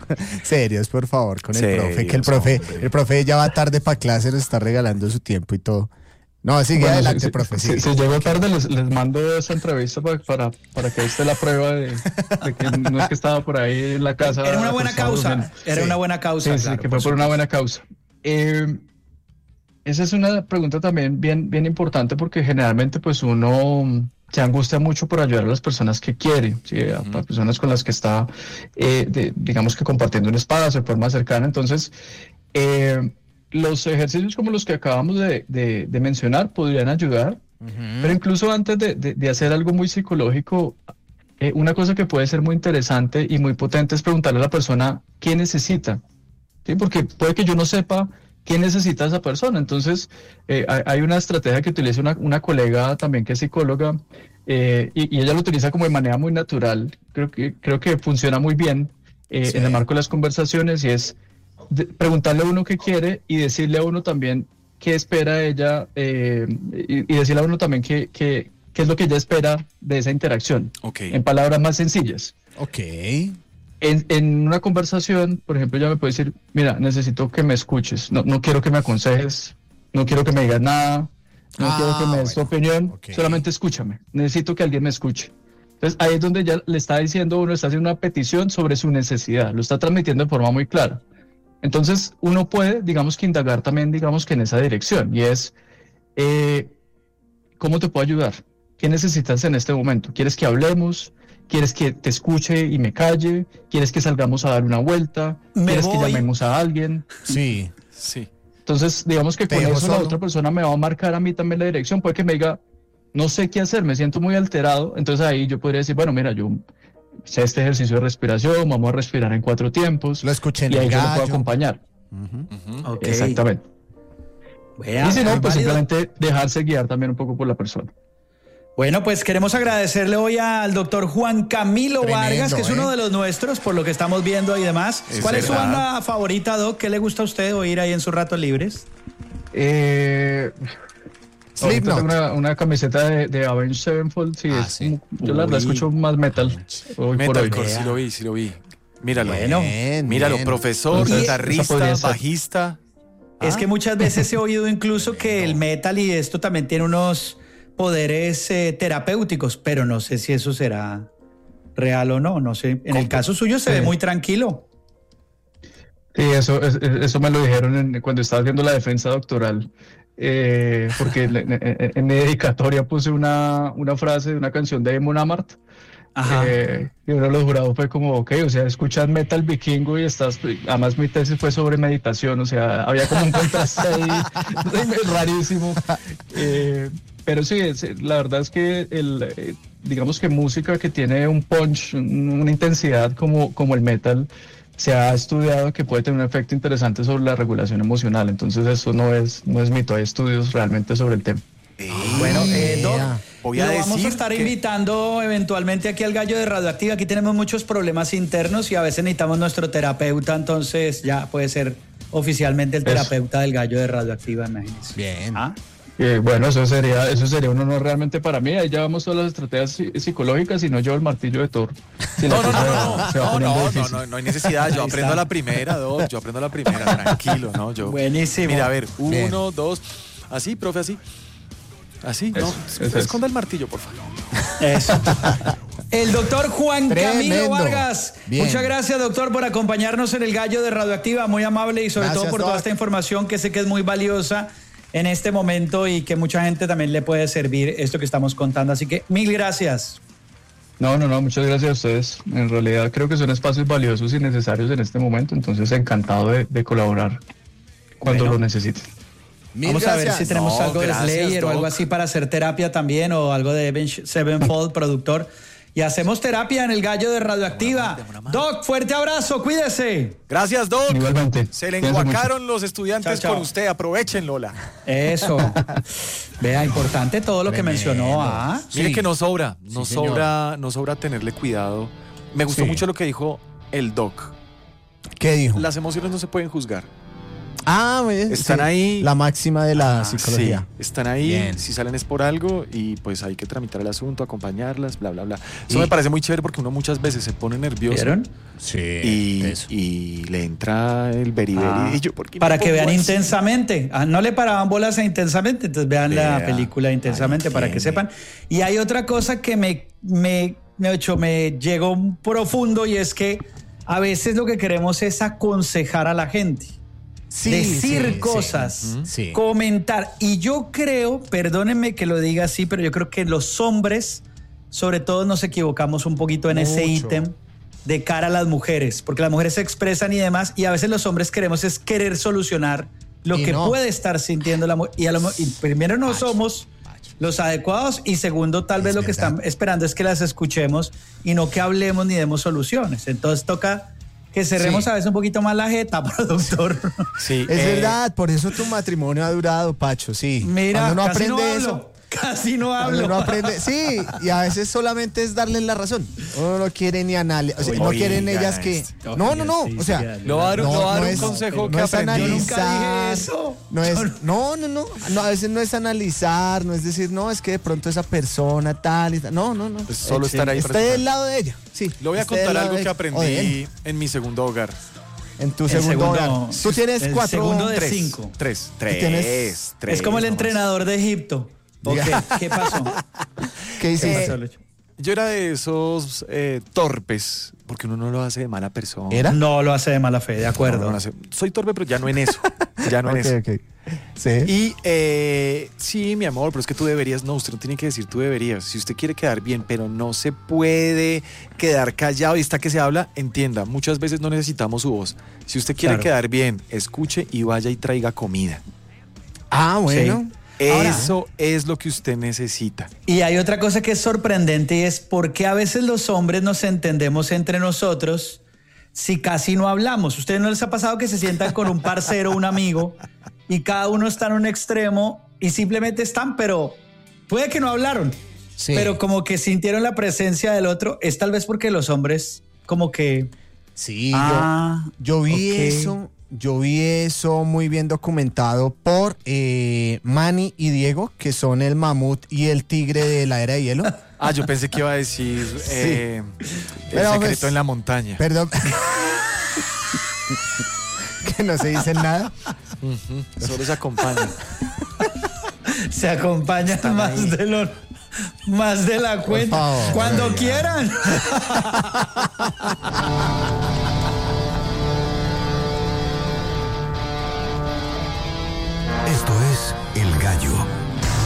Serios, por favor, con el profe, que Serios, el profe ya va tarde para clase, nos está regalando su tiempo y todo. No, sigue adelante, profe. Si llego tarde, les mando esa entrevista para que esté la prueba de que no es que estaba por ahí en la casa. Era una buena causa. Era una buena causa. Sí, claro, que fue por una buena causa. Esa es una pregunta también bien importante, porque generalmente pues uno se angustia mucho por ayudar a las personas que quiere, ¿sí? A personas con las que está, digamos que compartiendo un espacio de forma cercana. Entonces, los ejercicios como los que acabamos de mencionar podrían ayudar, pero incluso antes de hacer algo muy psicológico, una cosa que puede ser muy interesante y muy potente es preguntarle a la persona qué necesita, ¿sí? Porque puede que yo no sepa qué necesita esa persona. Entonces, hay una estrategia que utiliza una colega también que es psicóloga, y ella lo utiliza como de manera muy natural. Creo que funciona muy bien en el marco de las conversaciones, y es preguntarle a uno qué quiere y decirle a uno también qué espera ella, y decirle a uno también qué es lo que ella espera de esa interacción, en palabras más sencillas. En una conversación, por ejemplo, ella me puede decir: mira, necesito que me escuches, no quiero que me aconsejes, no quiero que me digas nada, no quiero que me des tu opinión, solamente escúchame, necesito que alguien me escuche. Entonces ahí es donde ella le está diciendo, uno está haciendo una petición sobre su necesidad, lo está transmitiendo de forma muy clara. Entonces uno puede, digamos que indagar también, digamos que en esa dirección, y es, ¿cómo te puedo ayudar? ¿Qué necesitas en este momento? ¿Quieres que hablemos? ¿Quieres que te escuche y me calle? ¿Quieres que salgamos a dar una vuelta? ¿Quieres que llamemos a alguien? Sí. Entonces, digamos que con eso la otra persona me va a marcar a mí también la dirección. Puede que me diga, no sé qué hacer, me siento muy alterado. Entonces ahí yo podría decir, bueno, mira, yo sé este ejercicio de respiración, vamos a respirar en 4 tiempos. Lo escuché en y ahí el yo lo gallo. puedo acompañar. Exactamente. Vea, y si no, pues válido. simplemente dejarse guiar también un poco por la persona. Bueno, pues queremos agradecerle hoy al doctor Juan Camilo Tremendo, Vargas, que es uno de los nuestros, por lo que estamos viendo y demás. ¿Cuál es su banda favorita, Doc? ¿Qué le gusta a usted oír ahí en sus ratos libres? Ahorita tengo una camiseta de Avenged Sevenfold. Sí, yo la verdad escucho más metal. Metalcore, sí lo vi. Míralo. Míralo, profesor, guitarrista, bajista. Es que muchas veces he oído incluso que el metal y esto también tiene unos poderes terapéuticos, pero no sé si eso será real o no sé. En el caso suyo se ve muy tranquilo. Sí, eso me lo dijeron cuando estaba haciendo la defensa doctoral, porque en mi dedicatoria puse una frase de una canción de Mon Amarth. Y uno de los jurados fue como, ok, o sea, escuchas metal vikingo y además mi tesis fue sobre meditación, o sea, había como un contraste ahí rarísimo. Pero sí, la verdad es que digamos que música que tiene un punch, una intensidad como el metal, se ha estudiado que puede tener un efecto interesante sobre la regulación emocional. Entonces eso no es mito, hay estudios realmente sobre el tema. Bueno, Doc, voy a vamos a estar invitando eventualmente aquí al Gallo de Radioactiva. Aquí tenemos muchos problemas internos y a veces necesitamos nuestro terapeuta, entonces ya puede ser oficialmente el terapeuta del Gallo de Radioactiva, imagínense. Bien. Bueno, eso sería un honor realmente para mí. Ahí llevamos todas las estrategias psicológicas y no llevo el martillo de Thor. No hay necesidad. Yo aprendo a la primera, Doc. Yo aprendo a la primera, tranquilo, ¿no? Buenísimo. Mira, a ver, 1, 2. Así, profe, así. Así, esconda el martillo, por favor. Eso. El doctor Juan Camilo Vargas. Bien. Muchas gracias, doctor, por acompañarnos en el Gallo de Radioactiva. Muy amable y sobre todo por toda esta información que sé que es muy valiosa en este momento y que mucha gente también le puede servir esto que estamos contando. Así que mil gracias. No, muchas gracias a ustedes. En realidad creo que son espacios valiosos y necesarios en este momento, entonces encantado de colaborar cuando lo necesiten. Vamos a ver si tenemos algo de Slayer o algo así para hacer terapia también, o algo de Avenged Sevenfold, productor. Y hacemos terapia en el Gallo de Radioactiva. Doc, fuerte abrazo, cuídese. Gracias, Doc. Igualmente. Se le enguacaron los estudiantes con usted, aprovechen, Lola. Eso. Vea, importante todo lo que mencionó. Mire que nos sobra tenerle cuidado. Me gustó mucho lo que dijo el Doc. ¿Qué dijo? Las emociones no se pueden juzgar. Están ahí. La máxima de la psicología. Sí, están ahí, Bien. si salen es por algo y pues hay que tramitar el asunto, acompañarlas, bla, bla, bla. Eso me parece muy chévere porque uno muchas veces se pone nervioso. ¿Vieron? Sí. Y le entra el beriberi. Y yo, ¿por qué para me que vean pongo así? Intensamente. No le paraban bolas a Intensamente, entonces vean la película Intensamente para que sepan. Y hay otra cosa que me llegó profundo y es que a veces lo que queremos es aconsejar a la gente. Decir cosas, comentar. Y yo creo, perdónenme que lo diga así, pero yo creo que los hombres, sobre todo, nos equivocamos un poquito en ese ítem de cara a las mujeres, porque las mujeres se expresan y demás, y a veces los hombres queremos es querer solucionar lo que puede estar sintiendo la mujer. Y primero no somos los adecuados y segundo, tal vez lo que están esperando es que las escuchemos y no que hablemos ni demos soluciones. Entonces toca que cerremos a veces un poquito más la jeta, productor. Sí, es verdad, por eso tu matrimonio ha durado, Pacho, sí. Mira, cuando uno casi aprende no hablo, eso. Casi no hablo. Uno aprende, sí, y a veces solamente es darles la razón. Uno no quiere ni analizar, o sea, no quieren ellas que... No, o sea... Le voy a dar un consejo que aprendí. Analizar, yo nunca dije eso. No, a veces no es analizar, no es decir, no, es que de pronto esa persona tal y tal. No. Pues solo estar ahí. Esté del lado de ella, sí. Le voy a contar algo que aprendí en mi segundo hogar. En tu segundo hogar. Tú tienes el 4... segundo de Tres. 5. Tres. Es como el entrenador de Egipto. Okay. ¿Qué pasó? ¿Qué hiciste? Yo era de esos torpes, porque uno no lo hace de mala persona. ¿Era? No lo hace de mala fe, de acuerdo. No, soy torpe, pero ya no en eso. Ya no en eso. Okay. Sí. Y sí, mi amor, pero es que tú deberías. No, usted no tiene que decir tú deberías. Si usted quiere quedar bien, pero no se puede quedar callado y está que se habla, entienda, muchas veces no necesitamos su voz. Si usted quiere quedar bien, escuche y vaya y traiga comida. Bueno. Sí. Eso es lo que usted necesita. Y hay otra cosa que es sorprendente y es por qué a veces los hombres nos entendemos entre nosotros si casi no hablamos. ¿Ustedes no les ha pasado que se sientan con un parcero, un amigo, y cada uno está en un extremo y simplemente están, pero puede que no hablaron, pero como que sintieron la presencia del otro? Es tal vez porque los hombres como que... Sí, yo vi eso. Yo vi eso muy bien documentado por Manny y Diego, que son el mamut y el tigre de la era de hielo. Yo pensé que iba a decir el secreto en la montaña. Perdón. Que no se dicen nada. Solo se acompañan. Se acompañan más de la cuenta. Cuando quieran. Esto es El Gallo.